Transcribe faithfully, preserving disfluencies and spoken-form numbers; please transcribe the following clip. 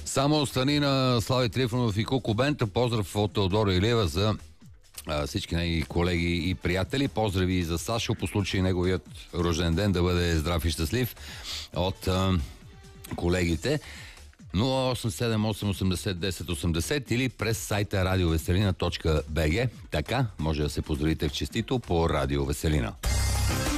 Само страни на Слави Трифонов и Куко Бента. Поздрав от Теодора Илиева за а, всички неги колеги и приятели. Поздрави и за Сашо по случай неговият рожден ден да бъде здрав и щастлив от а, колегите. нула осем седем осем осемдесет десет осемдесет или през сайта радиовеселина точка би джи. Така може да се поздравите в честито по Радио Веселина.